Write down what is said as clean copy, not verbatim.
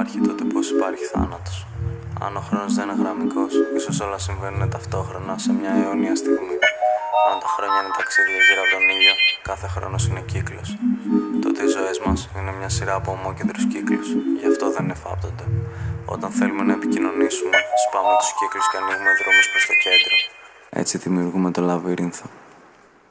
υπάρχει, τότε πώς υπάρχει θάνατος? Αν ο χρόνος δεν είναι γραμμικός, ίσως όλα συμβαίνουν ταυτόχρονα σε μια αιώνια στιγμή. Αν τα χρόνια είναι ταξίδια γύρω από τον ήλιο, κάθε χρόνος είναι κύκλος. Τότε οι ζωές μας είναι μια σειρά από ομόκεντρους κύκλους. Γι' αυτό δεν εφάπτονται. Όταν θέλουμε να επικοινωνήσουμε, σπάμε τους κύκλους και ανοίγουμε δρόμους προς το κέντρο. Έτσι δημιουργούμε το λαβύρινθο.